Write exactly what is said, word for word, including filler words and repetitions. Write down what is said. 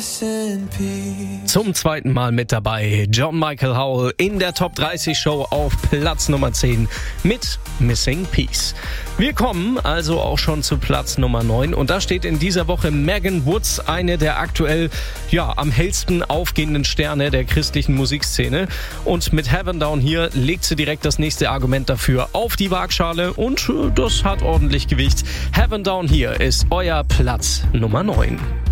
Zum zweiten Mal mit dabei John Michael Howell in der Top dreißig Show auf Platz Nummer zehn mit Missing Piece. Wir kommen also auch schon zu Platz Nummer neun und da steht in dieser Woche Megan Woods, eine der aktuell ja am hellsten aufgehenden Sterne der christlichen Musikszene, und mit Heaven Down Here legt sie direkt das nächste Argument dafür auf die Waagschale und das hat ordentlich Gewicht. Heaven Down Here ist euer Platz Nummer neun.